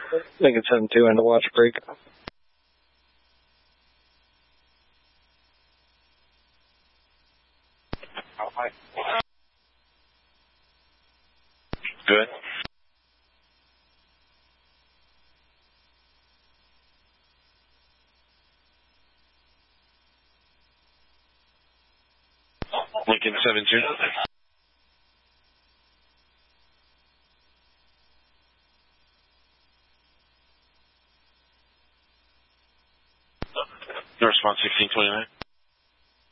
Lincoln 72 into watch break. Good. Lincoln 72. Response 1629.